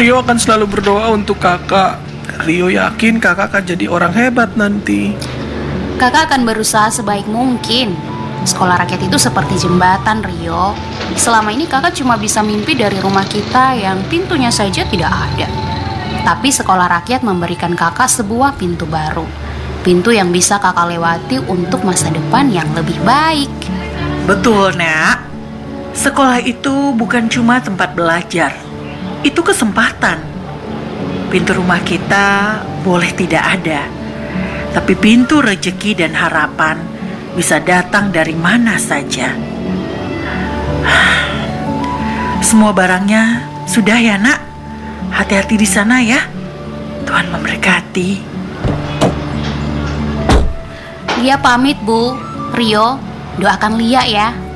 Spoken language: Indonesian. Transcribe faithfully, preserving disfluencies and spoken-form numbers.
Rio akan selalu berdoa untuk kakak. Rio yakin kakak akan jadi orang hebat nanti. Kakak akan berusaha sebaik mungkin. Sekolah rakyat itu seperti jembatan, Rio. Selama ini kakak cuma bisa mimpi dari rumah kita yang pintunya saja tidak ada. Tapi sekolah rakyat memberikan kakak sebuah pintu baru. Pintu yang bisa kakak lewati untuk masa depan yang lebih baik. Betul, Nak. Sekolah itu bukan cuma tempat belajar. Itu kesempatan. Pintu rumah kita boleh tidak ada, tapi pintu rezeki dan harapan bisa datang dari mana saja. Semua barangnya sudah ya, Nak. Hati-hati di sana ya. Tuhan memberkati. Lia pamit, Bu. Rio, doakan Lia ya.